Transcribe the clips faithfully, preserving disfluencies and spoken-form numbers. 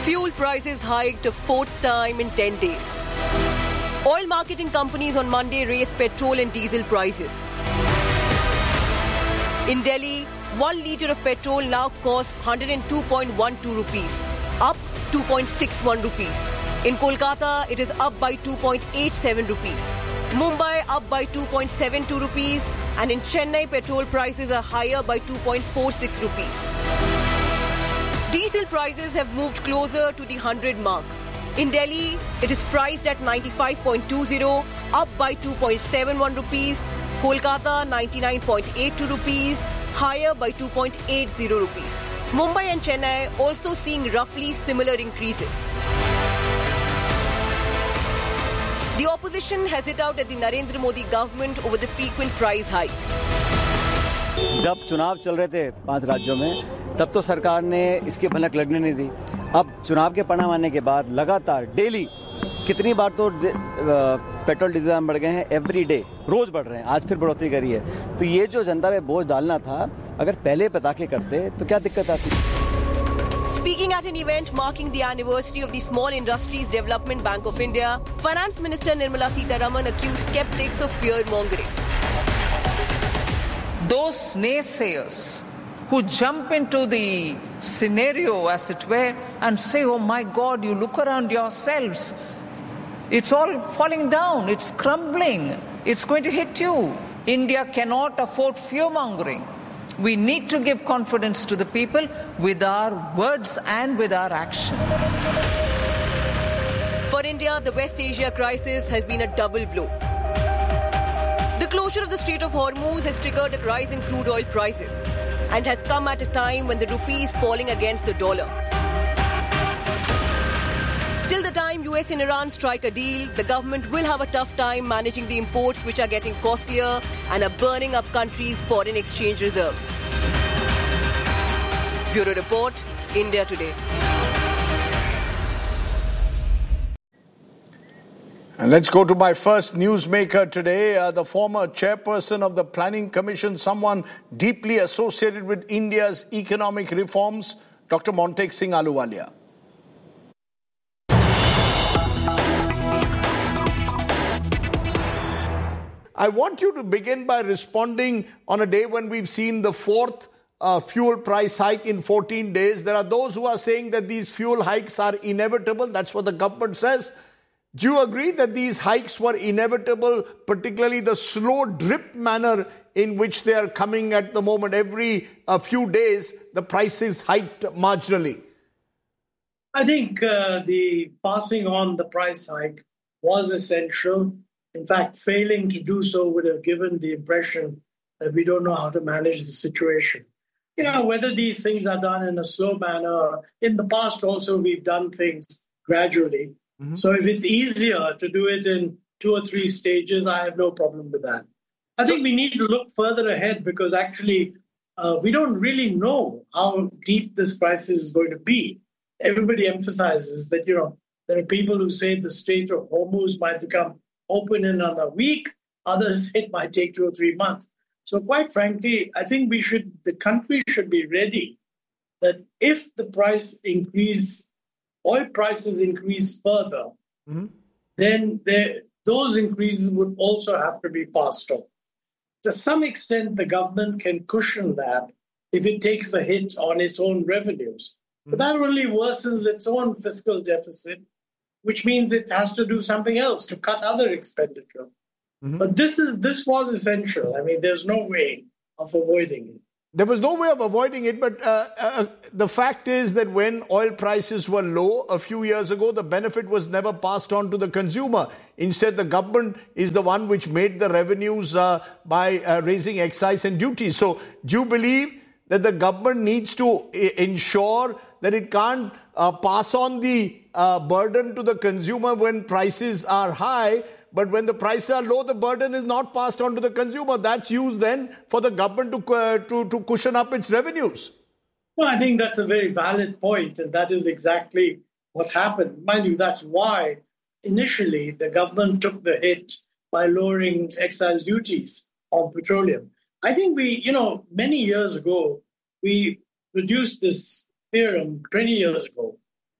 Fuel prices hiked a fourth time in ten days. Oil marketing companies on Monday raised petrol and diesel prices. In Delhi, one litre of petrol now costs one hundred two point one two rupees, up two point six one rupees. In Kolkata, it is up by two point eight seven rupees. Mumbai up by two point seven two rupees, and in Chennai, petrol prices are higher by two point four six rupees. Diesel prices have moved closer to the one hundred mark. In Delhi, it is priced at ninety-five point two zero, up by two point seven one rupees. Kolkata, ninety-nine point eight two rupees, higher by two point eight zero rupees. Mumbai and Chennai also seeing roughly similar increases. The opposition has hit out at the Narendra Modi government over the frequent price hikes. जब चुनाव चल रहे थे पांच राज्यों में, तब तो सरकार ने इसकी भनक लगने नहीं दी. अब चुनाव के परिणाम आने के बाद लगातार डेली कितनी बार तो पेट्रोल डीजल दाम बढ़ गए हैं. एवरी डे रोज बढ़ रहे हैं. आज फिर बढ़ोतरी करी है. तो ये जो जनता पे बोझ डालना था, अगर पहले पता के करते तो क्या दिक्कत आती. Speaking at an event marking the anniversary of the Small Industries Development Bank of India, Finance Minister Nirmala Sitharaman accused skeptics of fear-mongering. Those naysayers who jump into the scenario, as it were, and say, oh my God, you look around yourselves, it's all falling down, it's crumbling, it's going to hit you. India cannot afford fear-mongering. We need to give confidence to the people with our words and with our action. For India, the West Asia crisis has been a double blow. The closure of the Strait of Hormuz has triggered a rise in crude oil prices and has come at a time when the rupee is falling against the dollar. Till the time U S and Iran strike a deal, the government will have a tough time managing the imports which are getting costlier and are burning up countries' foreign exchange reserves. Bureau Report, India Today. And let's go to my first newsmaker today, uh, the former chairperson of the Planning Commission, someone deeply associated with India's economic reforms, Doctor Montek Singh Ahluwalia. I want you to begin by responding on a day when we've seen the fourth uh, fuel price hike in fourteen days. There are those who are saying that these fuel hikes are inevitable. That's what the government says. Do you agree that these hikes were inevitable, particularly the slow drip manner in which they are coming at the moment? Every uh, few days, the price is hiked marginally. I think uh, the passing on the price hike was essential. In fact, failing to do so would have given the impression that we don't know how to manage the situation. You know, whether these things are done in a slow manner, in the past also we've done things gradually. Mm-hmm. So if it's easier to do it in two or three stages, I have no problem with that. I think we need to look further ahead because actually uh, we don't really know how deep this crisis is going to be. Everybody emphasizes that, you know, there are people who say the Strait of Hormuz might become open in another week. Others say it might take two or three months. So quite frankly, I think we should, the country should be ready that if the price increase, oil prices increase further, mm-hmm. then there, those increases would also have to be passed on. To some extent, the government can cushion that if it takes the hit on its own revenues. Mm-hmm. But that only worsens its own fiscal deficit, which means it has to do something else to cut other expenditure. Mm-hmm. But this is this was essential. I mean, there's no way of avoiding it. There was no way of avoiding it, but uh, uh, the fact is that when oil prices were low a few years ago, the benefit was never passed on to the consumer. Instead, the government is the one which made the revenues uh, by uh, raising excise and duties. So do you believe that the government needs to I- ensure that it can't uh, pass on the uh, burden to the consumer when prices are high, but when the prices are low, the burden is not passed on to the consumer? That's used then for the government to, uh, to, to cushion up its revenues. Well, I think that's a very valid point, and that is exactly what happened. Mind you, that's why initially the government took the hit by lowering excise duties on petroleum. I think we, you know, many years ago, we produced this theorem twenty years ago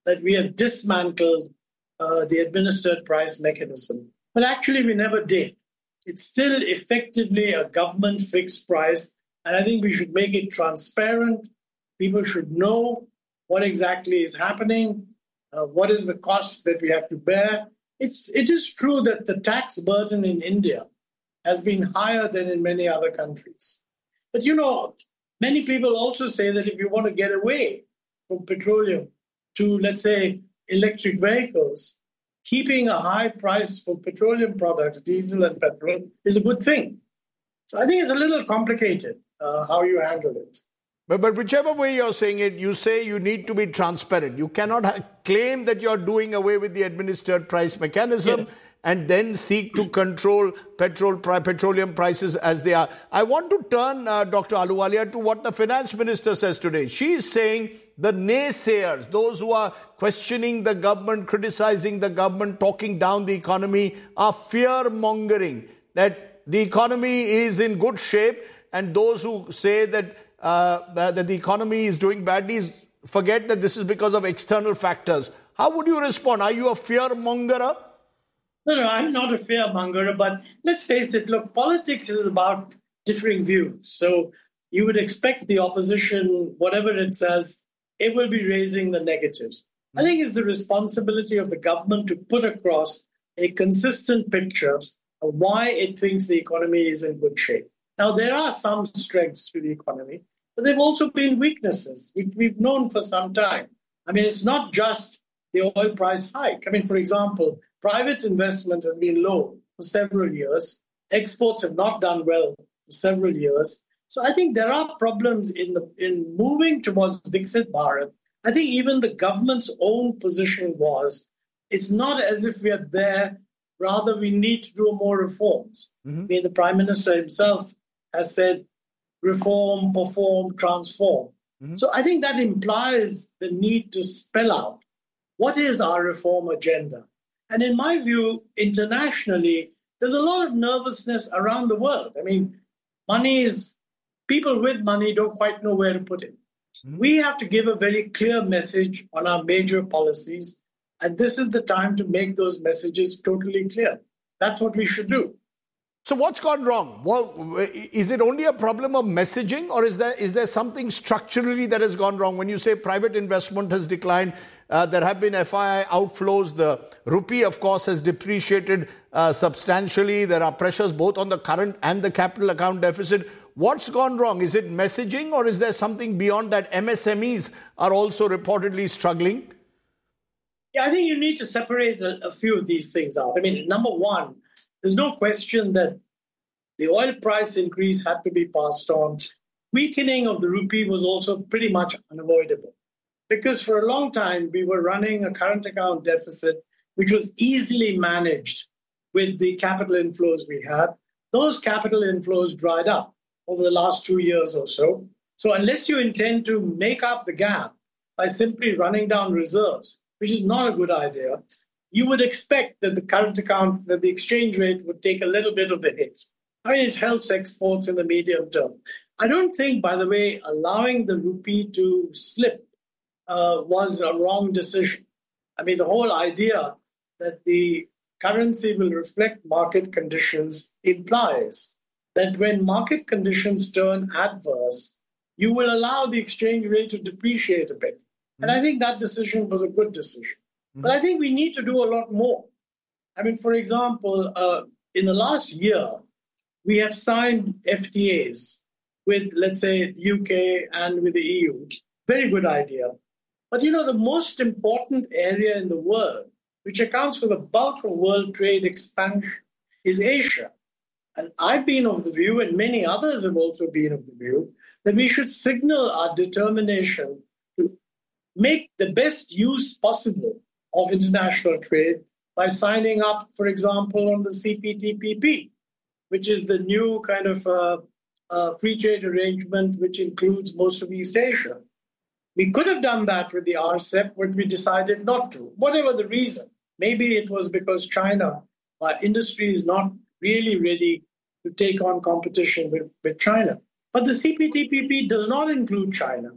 that we have dismantled uh, the administered price mechanism. But actually, we never did. It's still effectively a government fixed price. And I think we should make it transparent. People should know what exactly is happening, uh, what is the cost that we have to bear. It's, it is true that the tax burden in India has been higher than in many other countries. But, you know, many people also say that if you want to get away from petroleum to, let's say, electric vehicles, keeping a high price for petroleum products, diesel and petrol, is a good thing. So I think it's a little complicated uh, how you handle it. But, but whichever way you're saying it, you say you need to be transparent. You cannot ha- claim that you're doing away with the administered price mechanism yes. and then seek to control petrol pri- petroleum prices as they are. I want to turn, uh, Doctor Ahluwalia, to what the finance minister says today. She is saying the naysayers, those who are questioning the government, criticizing the government, talking down the economy, are fear-mongering, that the economy is in good shape, and those who say that Uh, that, that the economy is doing badly forget that this is because of external factors. How would you respond? Are you a fear-mongerer? No, no, I'm not a fear-mongerer, but let's face it, look, politics is about differing views. So you would expect the opposition, whatever it says, it will be raising the negatives. Mm-hmm. I think it's the responsibility of the government to put across a consistent picture of why it thinks the economy is in good shape. Now, there are some strengths to the economy, but there have also been weaknesses, which we've known for some time. I mean, it's not just the oil price hike. I mean, for example, private investment has been low for several years. Exports have not done well for several years. So I think there are problems in the in moving towards Viksit Bharat. I think even the government's own position was, it's not as if we are there, rather we need to do more reforms. Mm-hmm. I mean, the Prime Minister himself has said, reform, perform, transform. Mm-hmm. So I think that implies the need to spell out what is our reform agenda. And in my view, internationally, there's a lot of nervousness around the world. I mean, money is, people with money don't quite know where to put it. Mm-hmm. We have to give a very clear message on our major policies. And this is the time to make those messages totally clear. That's what we should do. So what's gone wrong? Well, is it only a problem of messaging, or is there is there something structurally that has gone wrong? When you say private investment has declined, uh, there have been F I I outflows. The rupee, of course, has depreciated uh, substantially. There are pressures both on the current and the capital account deficit. What's gone wrong? Is it messaging, or is there something beyond that? M S M Es are also reportedly struggling. Yeah, I think you need to separate a, a few of these things out. I mean, number one, there's no question that the oil price increase had to be passed on. Weakening of the rupee was also pretty much unavoidable, because for a long time we were running a current account deficit which was easily managed with the capital inflows we had. Those capital inflows dried up over the last two years or so. So unless you intend to make up the gap by simply running down reserves, which is not a good idea, you would expect that the current account, that the exchange rate would take a little bit of the hit. I mean, it helps exports in the medium term. I don't think, by the way, allowing the rupee to slip uh, was a wrong decision. I mean, the whole idea that the currency will reflect market conditions implies that when market conditions turn adverse, you will allow the exchange rate to depreciate a bit. Mm-hmm. And I think that decision was a good decision. Mm-hmm. But I think we need to do a lot more. I mean, for example, uh, in the last year, we have signed F T As with, let's say, the U K and with the E U. Very good idea. But, you know, the most important area in the world, which accounts for the bulk of world trade expansion, is Asia. And I've been of the view, and many others have also been of the view, that we should signal our determination to make the best use possible of international trade by signing up, for example, on the C P T P P, which is the new kind of uh, uh, free trade arrangement which includes most of East Asia. We could have done that with the R C E P, but we decided not to, whatever the reason. Maybe it was because China, our industry is not really ready to take on competition with, with China. But the C P T P P does not include China.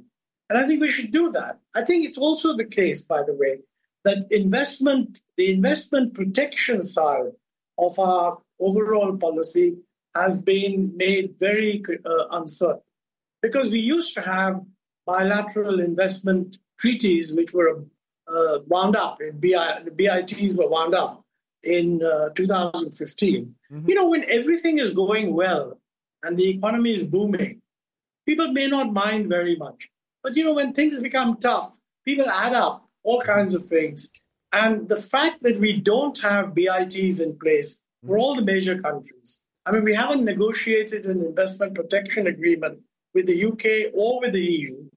And I think we should do that. I think it's also the case, by the way, that investment, the investment protection side of our overall policy has been made very uh, uncertain. Because we used to have bilateral investment treaties which were uh, wound up, in B I, the B I Ts were wound up in uh, two thousand fifteen. Mm-hmm. You know, when everything is going well and the economy is booming, people may not mind very much. But, you know, when things become tough, people add up all kinds of things. And the fact that we don't have B I Ts in place for all the major countries, I mean, we haven't negotiated an investment protection agreement with the U K or with the E U,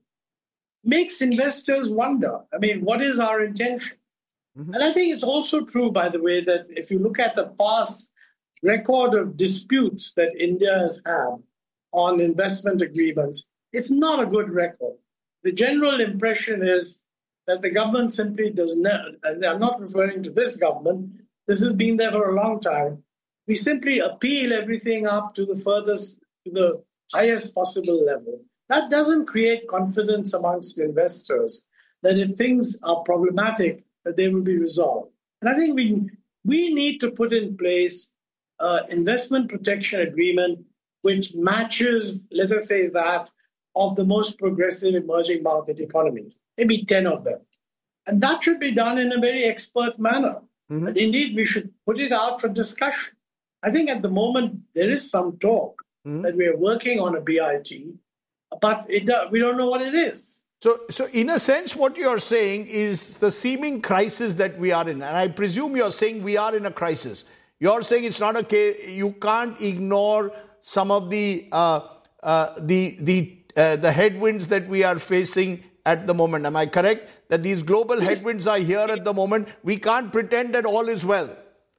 makes investors wonder, I mean, what is our intention? Mm-hmm. And I think it's also true, by the way, that if you look at the past record of disputes that India has had on investment agreements, it's not a good record. The general impression is that the government simply does not, and I'm not referring to this government, this has been there for a long time, we simply appeal everything up to the furthest, to the highest possible level. That doesn't create confidence amongst investors that if things are problematic, that they will be resolved. And I think we we need to put in place an investment protection agreement which matches, let us say, that of the most progressive emerging market economies, maybe ten of them. And that should be done in a very expert manner. Mm-hmm. And indeed, we should put it out for discussion. I think at the moment, there is some talk mm-hmm. that we are working on a B I T, but it, uh, we don't know what it is. So, so in a sense, what you're saying is the seeming crisis that we are in. And I presume you're saying we are in a crisis. You're saying it's not a case, you can't ignore some of the uh, uh, the the uh, the headwinds that we are facing at the moment. Am I correct? That these global headwinds are here at the moment. We can't pretend that all is well.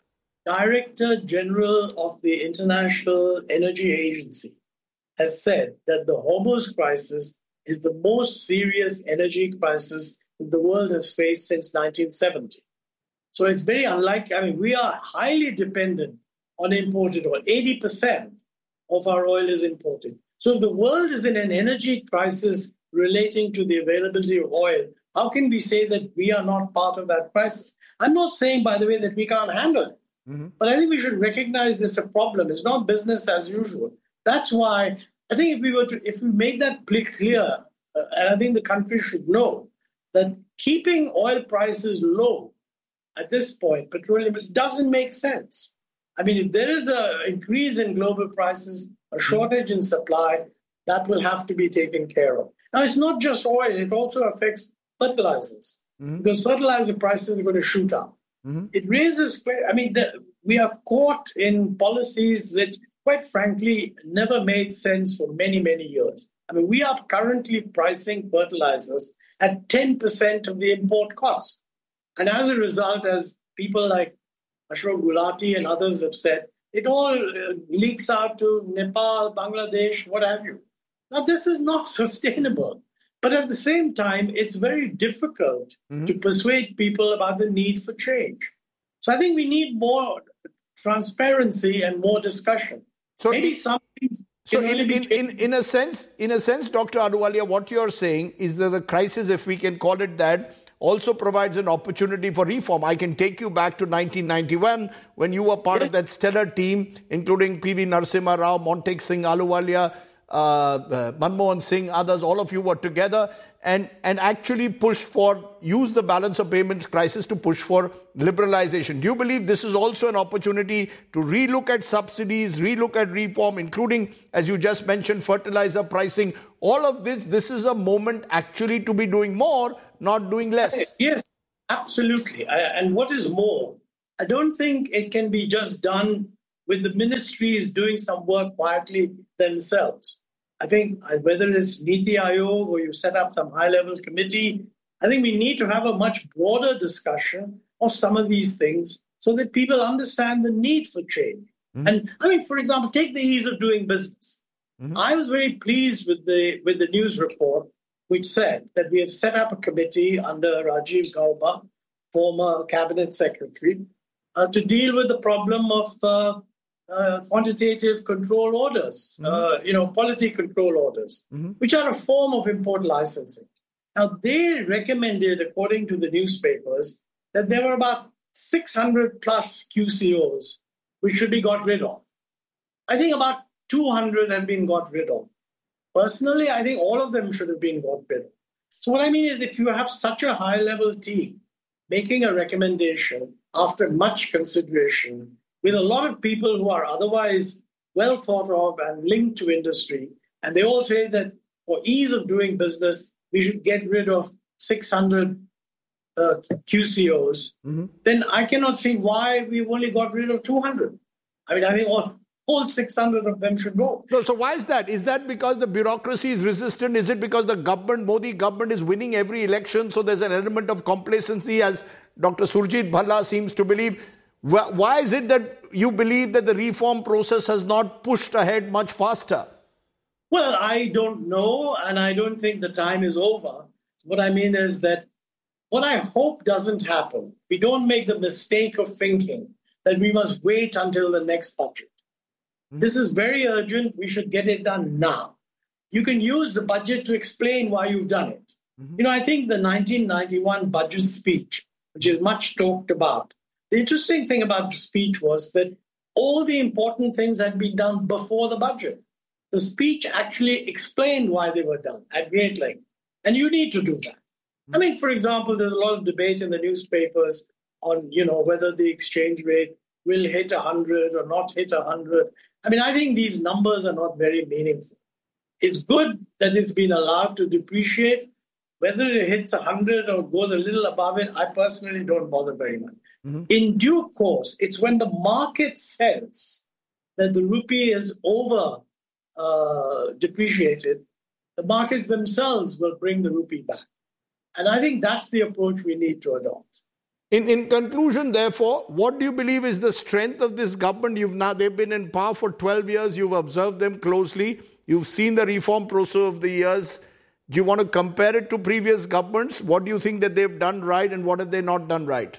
Director General of the International Energy Agency has said that the Hormuz crisis is the most serious energy crisis that the world has faced since nineteen seventy. So it's very unlikely. I mean, we are highly dependent on imported oil. eighty percent of our oil is imported. So if the world is in an energy crisis relating to the availability of oil, how can we say that we are not part of that crisis? I'm not saying, by the way, that we can't handle it. Mm-hmm. But I think we should recognize this a problem. It's not business as usual. That's why I think if we were to, if we made that clear, uh, and I think the country should know that keeping oil prices low at this point, petroleum, doesn't make sense. I mean, if there is an increase in global prices, a shortage in supply, that will have to be taken care of. Now, it's not just oil. It also affects fertilizers mm-hmm. because fertilizer prices are going to shoot up. Mm-hmm. It raises, I mean, the, we are caught in policies which, quite frankly, never made sense for many, many years. I mean, we are currently pricing fertilizers at ten percent of the import cost. And as a result, as people like Ashok Gulati and others have said, it all uh, leaks out to Nepal, Bangladesh, what have you. Now, this is not sustainable. But at the same time, it's very difficult mm-hmm. to persuade people about the need for change. So I think we need more transparency and more discussion. So Maybe it, something... So in, in, in, in a sense, in a sense, Doctor Ahluwalia, what you're saying is that the crisis, if we can call it that, also provides an opportunity for reform. I can take you back to nineteen ninety-one when you were part yes. of that stellar team, including P V Narasimha Rao, Montek Singh Ahluwalia, uh, uh, Manmohan Singh, others, all of you were together and, and actually pushed for, use the balance of payments crisis to push for liberalization. Do you believe this is also an opportunity to relook at subsidies, relook at reform, including, as you just mentioned, fertilizer pricing? All of this, this is a moment actually to be doing more, not doing less. Yes, absolutely. I, and what is more, I don't think it can be just done with the ministries doing some work quietly themselves. I think whether it's Niti Aayog or you set up some high-level committee, I think we need to have a much broader discussion of some of these things so that people understand the need for change. Mm-hmm. And I mean, for example, take the ease of doing business. Mm-hmm. I was very pleased with the with the news report which said that we have set up a committee under Rajiv Gauba, former cabinet secretary, uh, to deal with the problem of uh, uh, quantitative control orders, mm-hmm. uh, you know, quality control orders, mm-hmm. which are a form of import licensing. Now, they recommended, according to the newspapers, that there were about six hundred plus Q C Os which should be got rid of. I think about two hundred have been got rid of. Personally, I think all of them should have been got rid of. So what I mean is, if you have such a high-level team making a recommendation after much consideration with a lot of people who are otherwise well thought of and linked to industry, and they all say that for ease of doing business, we should get rid of six hundred uh, Q C Os, mm-hmm. then I cannot see why we've only got rid of two hundred. I mean, I think all, all six hundred of them should go. No, so why is that? Is that because the bureaucracy is resistant? Is it because the government, Modi government, is winning every election, so there's an element of complacency, as Doctor Surjit Bhalla seems to believe? Why is it that you believe that the reform process has not pushed ahead much faster? Well, I don't know, and I don't think the time is over. What I mean is that what I hope doesn't happen, we don't make the mistake of thinking that we must wait until the next budget. Mm-hmm. This is very urgent. We should get it done now. You can use the budget to explain why you've done it. Mm-hmm. You know, I think the nineteen ninety-one budget speech, which is much talked about, the interesting thing about the speech was that all the important things had been done before the budget. The speech actually explained why they were done at great length. And you need to do that. I mean, for example, there's a lot of debate in the newspapers on, you know, whether the exchange rate will hit one hundred or not hit one hundred. I mean, I think these numbers are not very meaningful. It's good that it's been allowed to depreciate. Whether it hits one hundred or goes a little above it, I personally don't bother very much. Mm-hmm. In due course, it's when the market says that the rupee is over uh, depreciated, the markets themselves will bring the rupee back. And I think that's the approach we need to adopt. In, in conclusion, therefore, what do you believe is the strength of this government? You've now, they've been in power for twelve years. You've observed them closely. You've seen the reform process of the years. Do you want to compare it to previous governments? What do you think that they've done right and what have they not done right?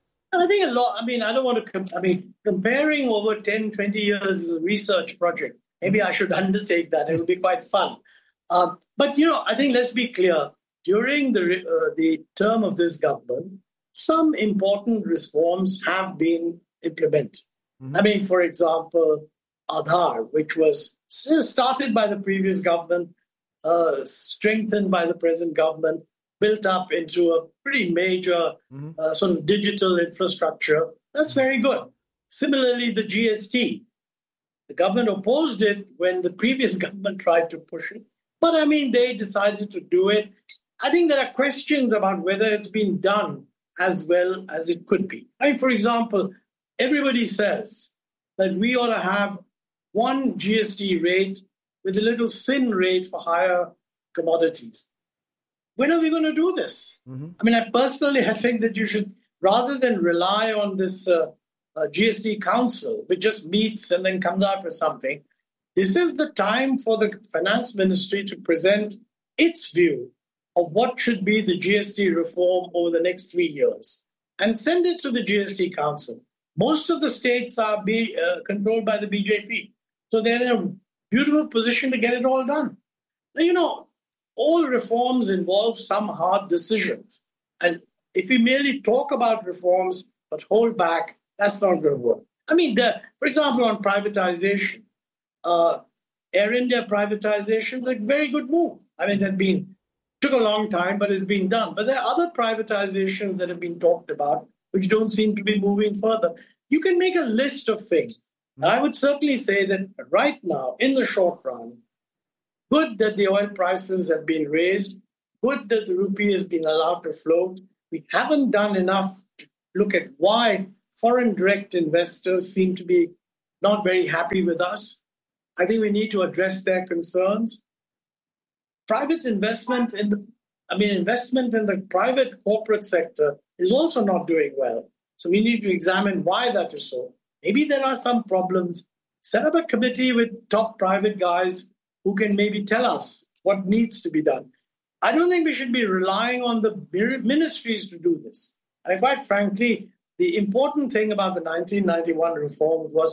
I think a lot. I mean, I don't want to, com- I mean, comparing over ten, twenty years is a research project. Maybe I should undertake that. It would be quite fun. Uh, but, you know, I think let's be clear. During the uh, the term of this government, some important reforms have been implemented. Mm-hmm. I mean, for example, Aadhaar, which was started by the previous government, uh, strengthened by the present government, built up into a pretty major mm-hmm. uh, sort of digital infrastructure. That's very good. Similarly, the G S T. The government opposed it when the previous government tried to push it. But, I mean, they decided to do it. I think there are questions about whether it's been done as well as it could be. I mean, for example, everybody says that we ought to have one G S T rate with a little sin rate for higher commodities. When are we going to do this? Mm-hmm. I mean, I personally, I think that you should, rather than rely on this uh, uh, G S T council, which just meets and then comes out with something, this is the time for the finance ministry to present its view of what should be the G S T reform over the next three years and send it to the G S T Council. Most of the states are be, uh, controlled by the B J P. So they're in a beautiful position to get it all done. Now, you know, all reforms involve some hard decisions. And if we merely talk about reforms but hold back, that's not going to work. I mean, the, for example, on privatization, uh, Air India privatization is a very good move. I mean, it had been took a long time, but it's being done. But there are other privatizations that have been talked about, which don't seem to be moving further. You can make a list of things. And I would certainly say that right now, in the short run, good that the oil prices have been raised, good that the rupee has been allowed to float. We haven't done enough to look at why foreign direct investors seem to be not very happy with us. I think we need to address their concerns. Private investment in the, I mean, investment in the private corporate sector is also not doing well. So we need to examine why that is so. Maybe there are some problems. Set up a committee with top private guys who can maybe tell us what needs to be done. I don't think we should be relying on the ministries to do this. And quite frankly, the important thing about the nineteen ninety-one reforms was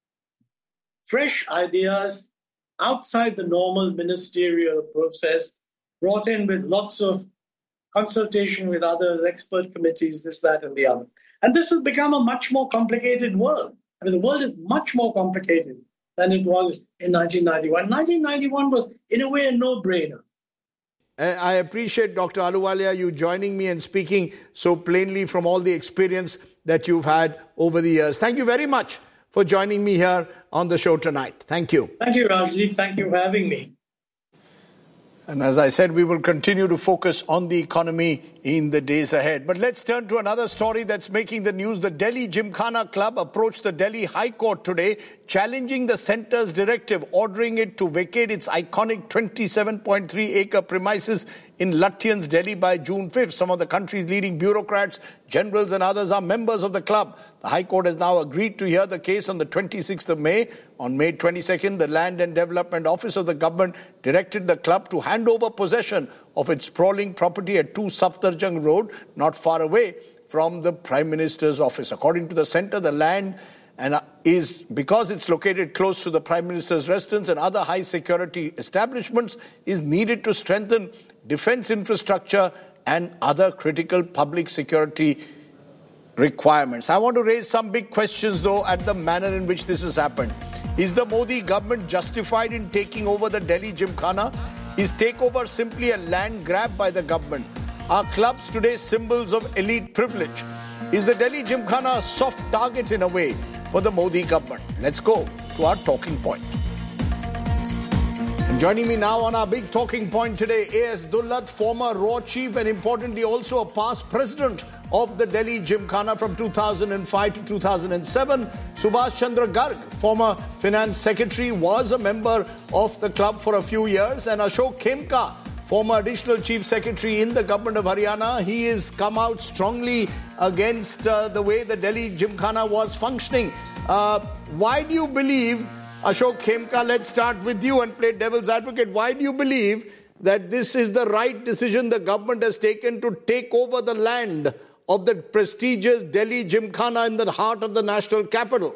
fresh ideas outside the normal ministerial process, brought in with lots of consultation with others, expert committees, this, that, and the other. And this has become a much more complicated world. I mean, the world is much more complicated than it was in nineteen ninety-one. nineteen ninety-one was, in a way, a no-brainer. I appreciate, Doctor Ahluwalia, you joining me and speaking so plainly from all the experience that you've had over the years. Thank you very much for joining me here on the show tonight. Thank you. Thank you, Rajdeep. Thank you for having me. And as I said, we will continue to focus on the economy in the days ahead. But let's turn to another story that's making the news. The Delhi Gymkhana Club approached the Delhi High Court today, challenging the centre's directive, ordering it to vacate its iconic twenty-seven point three acre premises in Lutyens, Delhi by June fifth. Some of the country's leading bureaucrats, generals and others are members of the club. The High Court has now agreed to hear the case on the twenty-sixth of May. On May twenty-second, the Land and Development Office of the government directed the club to hand over possession of its sprawling property at two Safdarjung Road, not far away from the Prime Minister's office. According to the centre, the land and is, because it's located close to the Prime Minister's residence and other high security establishments, is needed to strengthen defence infrastructure and other critical public security requirements. I want to raise some big questions, though, at the manner in which this has happened. Is the Modi government justified in taking over the Delhi Gymkhana? Is takeover simply a land grab by the government? Are clubs today symbols of elite privilege? Is the Delhi Gymkhana a soft target in a way for the Modi government? Let's go to our talking point. And joining me now on our big talking point today, A S Dullat, former RAW chief and importantly also a past president of the Delhi Gymkhana from two thousand five to two thousand seven. Subhash Chandra Garg, former finance secretary, was a member of the club for a few years. And Ashok Khemka, former additional chief secretary in the government of Haryana. He has come out strongly against uh, the way the Delhi Gymkhana was functioning. Uh, why do you believe, Ashok Khemka, let's start with you and play devil's advocate. Why do you believe that this is the right decision the government has taken to take over the land of the prestigious Delhi Gymkhana in the heart of the national capital?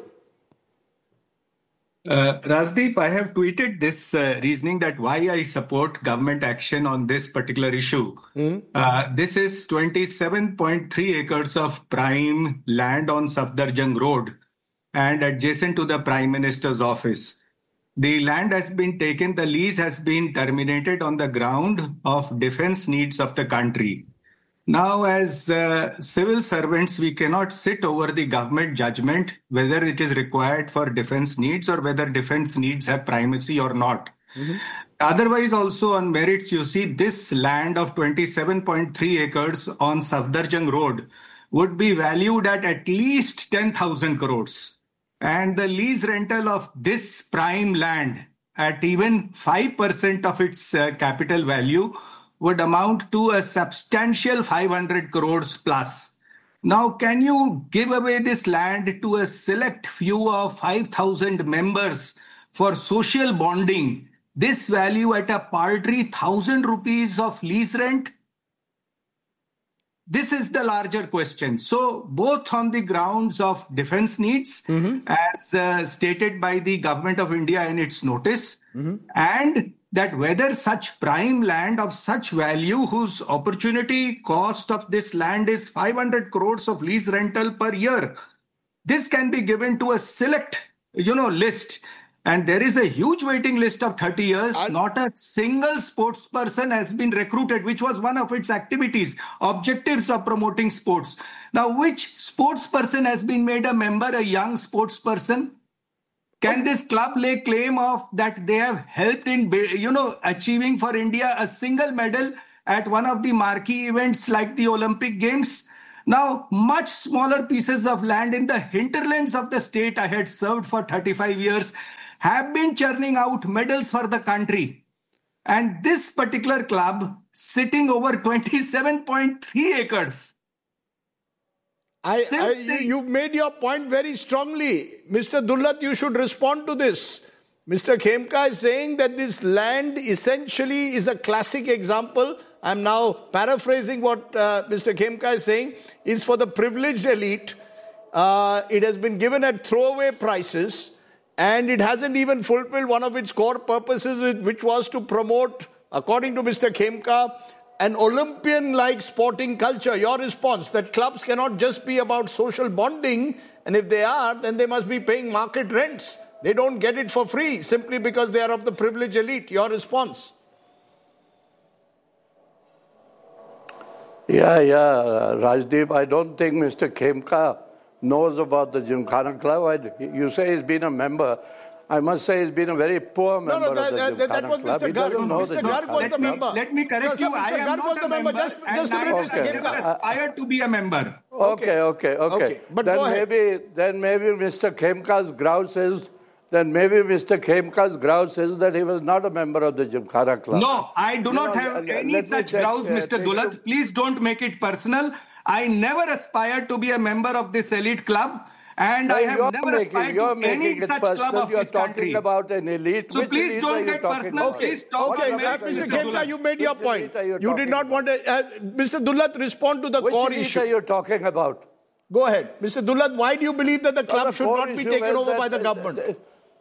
Uh, Rajdeep, I have tweeted this uh, reasoning that why I support government action on this particular issue. Mm. Uh, this is twenty-seven point three acres of prime land on Safdarjung Road and adjacent to the Prime Minister's office. The land has been taken, the lease has been terminated on the ground of defense needs of the country. Now, as uh, civil servants, we cannot sit over the government judgment whether it is required for defense needs or whether defense needs have primacy or not. Mm-hmm. Otherwise, also on merits, you see this land of twenty-seven point three acres on Safdarjung Road would be valued at at least ten thousand crores. And the lease rental of this prime land at even five percent of its uh, capital value would amount to a substantial five hundred crores plus. Now, can you give away this land to a select few of five thousand members for social bonding, this value at a paltry one thousand rupees of lease rent? This is the larger question. So both on the grounds of defense needs, mm-hmm. as uh, stated by the government of India in its notice, mm-hmm. and that whether such prime land of such value whose opportunity cost of this land is five hundred crores of lease rental per year, this can be given to a select, you know, list. And there is a huge waiting list of thirty years. I'll... Not a single sports person has been recruited, which was one of its activities, objectives of promoting sports. Now, which sports person has been made a member, a young sports person? Can this club lay claim of that they have helped in, you know, achieving for India a single medal at one of the marquee events like the Olympic Games? Now, much smaller pieces of land in the hinterlands of the state I had served for thirty-five years have been churning out medals for the country. And this particular club sitting over twenty-seven point three acres. I, I, you, you made your point very strongly. Mister Dullat, you should respond to this. Mister Khemka is saying that this land essentially is a classic example. I'm now paraphrasing what uh, Mister Khemka is saying. Is for the privileged elite. Uh, it has been given at throwaway prices. And it hasn't even fulfilled one of its core purposes, which was to promote, according to Mister Khemka, an Olympian-like sporting culture. Your response, that clubs cannot just be about social bonding, and if they are, then they must be paying market rents. They don't get it for free simply because they are of the privileged elite. Your response? Yeah, yeah, Rajdeep, I don't think Mister Khemka knows about the Gymkhana Club. I, you say he's been a member. I must say he's been a very poor member no, no, that, of the that, Gymkhana that was Club. Mister Garg. Mister Garg was the me, member. Let me correct Sir, you. sir, I Mister am Garg not was a the member. member. Just, and just a minute, I Mister have Khemka. never aspired to be a member. Okay, okay, okay. Okay, but then go ahead. maybe, then maybe Mister Khemka's grouse is, then maybe Mister Khemka's grouse is that he was not a member of the Gymkhana Club. No, I do You not know, have let any me such check, grouse, uh, Mister take Dulat. you- Please don't make it personal. I never aspired to be a member of this elite club. And No, I have you're never making, aspired you're to any making it such personal. club of You're this talking country. about an elite. So Which please elite don't are you get talking personal. about? Please talk Okay, on uh, merits, Mister Mister Khemka, Dulat. you made your Which point. elite are you You did talking not want to... Uh, Mister Dulat, respond to the Which core elite issue. are you talking about? Go ahead. Mister Dulat, why do you believe that the club the should core not be issue taken is over that by the the- government? the-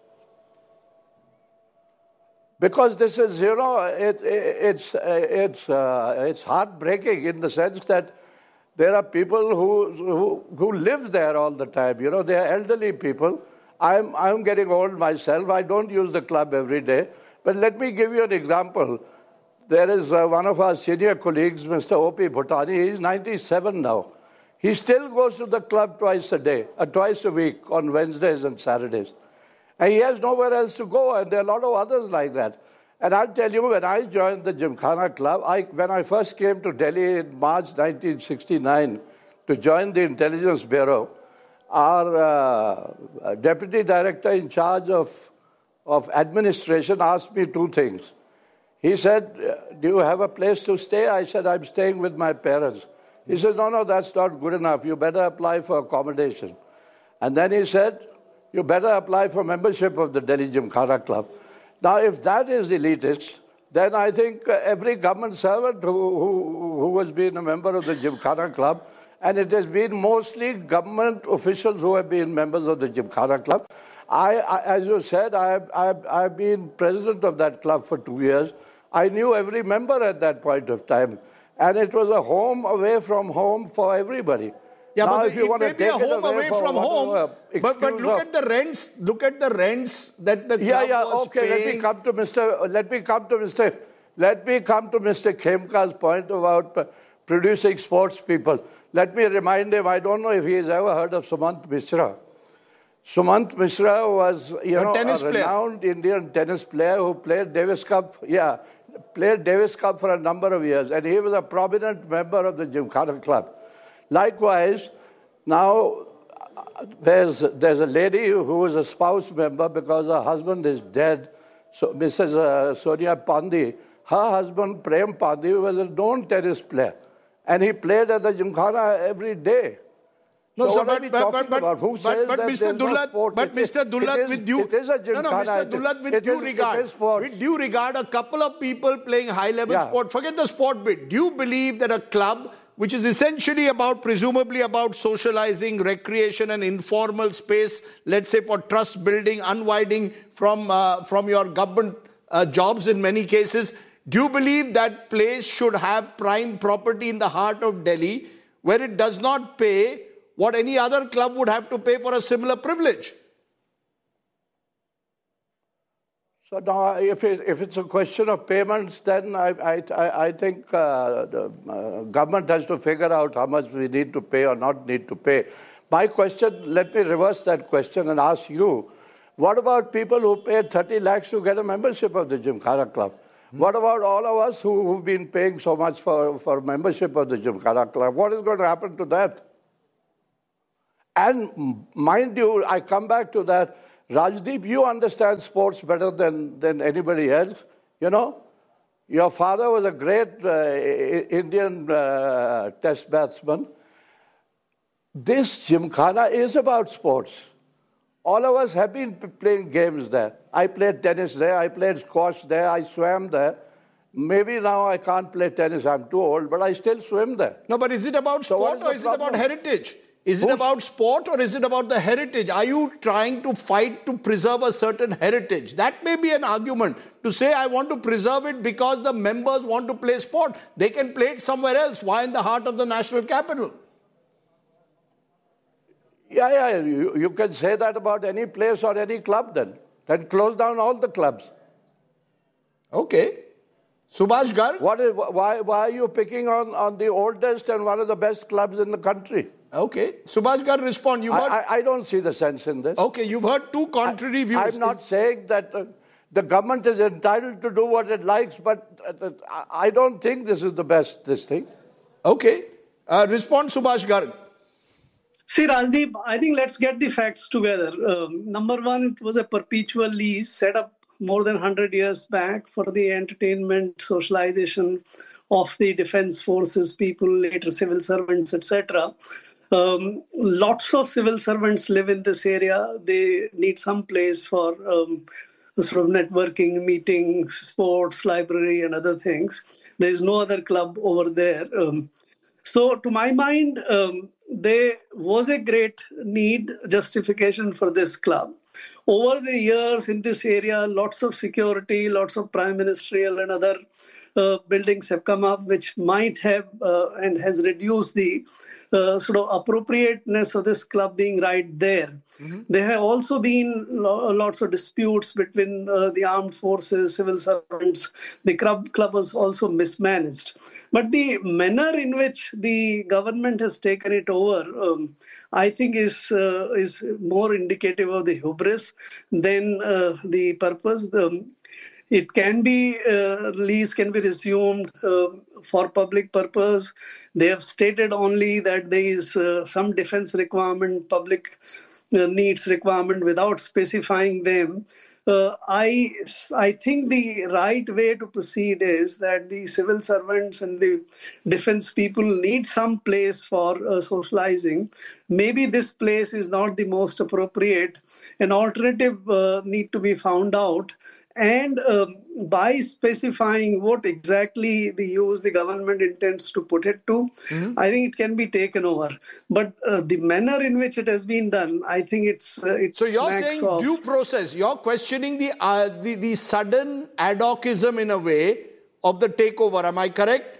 Because this is, you know, it, it, it's, uh, it's, uh, it's heartbreaking in the sense that there are people who, who, who live there all the time. You know, they are elderly people. I'm, I'm getting old myself. I don't use the club every day. But let me give you an example. There is uh, one of our senior colleagues, Mister O P Bhutani. He's ninety-seven now. He still goes to the club twice a day, uh, twice a week on Wednesdays and Saturdays. And he has nowhere else to go, and there are a lot of others like that. And I'll tell you, when I joined the Gymkhana Club, I, when I first came to Delhi in March nineteen sixty-nine to join the Intelligence Bureau, our uh, deputy director in charge of, of administration asked me two things. He said, do you have a place to stay? I said, I'm staying with my parents. He said, no, no, that's not good enough. You better apply for accommodation. And then he said, you better apply for membership of the Delhi Gymkhana Club. Now, if that is elitist, then I think uh, every government servant who, who, who has been a member of the Gymkhana Club, and it has been mostly government officials who have been members of the Gymkhana Club. I, I, as you said, I have, I, have, I have been president of that club for two years. I knew every member at that point of time. And it was a home away from home for everybody. Yeah, now, but if you it want may to be take a home it away, away for from one home, of, uh, but, but excuse look of- at the rents. Look at the rents that the club Yeah, yeah. was Okay, let me paying. come to Mister Let me come to Mister Let me come to Mister Khemka's point about uh, producing sports people. Let me remind him. I don't know if he has ever heard of Sumant Mishra. Sumant Mishra was, you A know, tennis a player. renowned Indian tennis player who played Davis Cup. Yeah, played Davis Cup for a number of years, and he was a prominent member of the Gymkhana Club. Likewise, now uh, there's there's a lady who is a spouse member because her husband is dead. So Missus Uh, Sonia Pandey, her husband Prem Pandey was a known tennis player, and he played at the Gymkhana every day. No, so sir, what are but, we but, talking but, but, about? Who but, says but that Mister there's no Dulat, sport? but It Mister is- Dulat, it is- with due, it is a no, no, Gymkhana, Mister it is- Dulat, with it due is- it regard, is sports. with due regard, a couple of people playing high-level Yeah. sport. Forget the sport bit. Do you believe that a club, which is essentially about, presumably about socializing, recreation, and informal space, let's say for trust building, unwinding from uh, from your government uh, jobs in many cases, do you believe that place should have prime property in the heart of Delhi, where it does not pay what any other club would have to pay for a similar privilege? So now, if, it, if it's a question of payments, then I, I, I I think uh, the uh, government has to figure out how much we need to pay or not need to pay. My question, let me reverse that question and ask you, what about people who paid thirty lakhs to get a membership of the Gymkhana Club? Hmm. What about all of us who, who've been paying so much for, for membership of the Gymkhana Club? What is going to happen to that? And mind you, I come back to that. Rajdeep, you understand sports better than, than anybody else. You know, your father was a great uh, Indian uh, test batsman. This Gymkhana is about sports. All of us have been p- playing games there. I played tennis there, I played squash there, I swam there. Maybe now I can't play tennis, I'm too old, but I still swim there. No, but is it about So what sport is or the is it about problem? heritage? Is it Who's- about sport or is it about the heritage? Are you trying to fight to preserve a certain heritage? That may be an argument to say I want to preserve it because the members want to play sport. They can play it somewhere else. Why in the heart of the national capital? Yeah, yeah, you, you can say that about any place or any club then. Then close down all the clubs. Okay. Subhash Garg? What is, why, why are you picking on, on the oldest and one of the best clubs in the country? Okay. Subhash Garg, respond. You I, heard... I, I don't see the sense in this. Okay, you've heard two contrary I, views. I'm not Is- saying that uh, the government is entitled to do what it likes, but uh, I don't think this is the best, this thing. Okay. Uh, respond, Subhash Garg. See, Rajdeep, I think let's get the facts together. Um, number one, it was a perpetual lease set up more than one hundred years back for the entertainment, socialization of the defense forces, people, later civil servants, et cetera. Um, lots of civil servants live in this area. They need some place for um, sort of networking, meetings, sports, library, and other things. There is no other club over there. Um, so to my mind, um, there was a great need, justification for this club. Over the years in this area, lots of security, lots of prime ministerial and other uh, buildings have come up, which might have uh, and has reduced the uh, sort of appropriateness of this club being right there. Mm-hmm. There have also been lo- lots of disputes between uh, the armed forces, civil servants. The club, club was also mismanaged. But the manner in which the government has taken it over, um, I think is uh, is more indicative of the hubris than uh, the purpose. The, it can be uh, lease can be resumed uh, for public purpose. They have stated only that there is uh, some defense requirement, public uh, needs requirement without specifying them. Uh, I I think the right way to proceed is that the civil servants and the defense people need some place for uh, socializing. Maybe this place is not the most appropriate. An alternative uh, need to be found out. And um, by specifying what exactly the use the government intends to put it to, mm-hmm. I think it can be taken over. But uh, the manner in which it has been done, I think it's uh, it's. So you're saying of, due process. You're questioning the, uh, the the sudden ad hocism in a way of the takeover. Am I correct?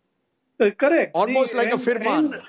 Uh, correct. Almost the, like and, a firman.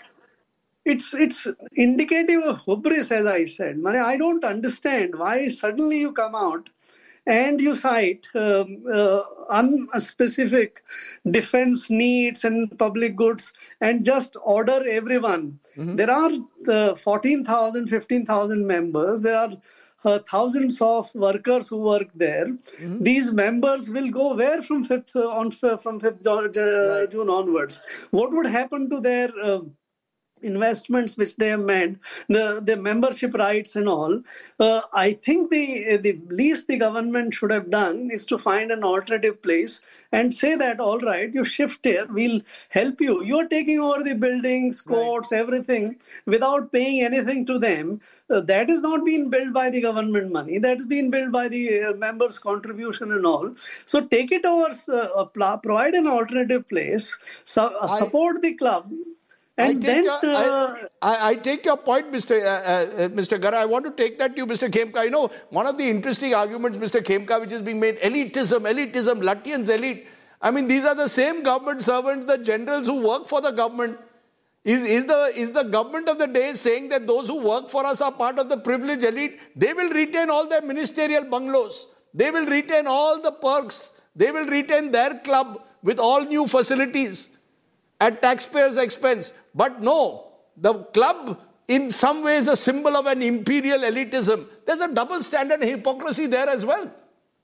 It's it's indicative of hubris, as I said. I don't understand why suddenly you come out and you cite um, uh, unspecific defense needs and public goods and just order everyone. Mm-hmm. There are uh, fourteen thousand, fifteen thousand members. There are uh, thousands of workers who work there. Mm-hmm. These members will go where from fifth uh, on from fifth uh, right. June onwards? What would happen to their uh, investments which they have made, the, the membership rights and all? Uh, I think the the least the government should have done is to find an alternative place and say that, all right, you shift here, we'll help you. You're taking over the buildings, courts, right. everything without paying anything to them. Uh, that is not being built by the government money. That is being built by the uh, members' contribution and all. So take it over, uh, provide an alternative place, su- uh, support I- the club. And I then, your, uh, I, I take your point, Mister Uh, uh, Mister Garg. I want to take that to you, Mister Khemka. You know, one of the interesting arguments, Mister Khemka, which is being made, elitism, elitism, Lutyens elite. I mean, these are the same government servants, the generals who work for the government. Is, is, the, is the government of the day saying that those who work for us are part of the privileged elite? They will retain all their ministerial bungalows. They will retain all the perks. They will retain their club with all new facilities at taxpayers' expense. But no, the club in some ways a symbol of an imperial elitism. There's a double standard hypocrisy there as well.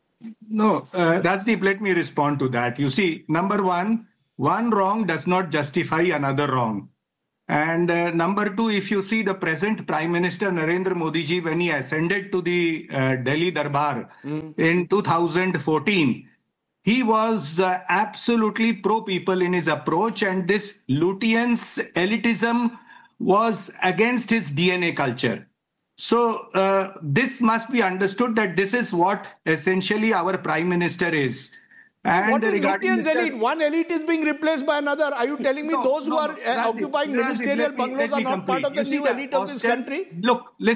No, uh, Rajdeep, let me respond to that. You see, number one, one wrong does not justify another wrong. And uh, number two, if you see the present Prime Minister Narendra Modi ji, when he ascended to the uh, Delhi Darbar mm. in two thousand fourteen, he was uh, absolutely pro-people in his approach, and this Lutyens elitism was against his D N A culture. So uh, this must be understood that this is what essentially our Prime Minister is. And what is regarding Lutyens' Mister elite? One elite is being replaced by another. Are you telling me No, those who no, are uh, Razif, occupying Razif, ministerial let me- bungalows let are me not part complete. of the You see new the elite of this auster- country? Look, listen.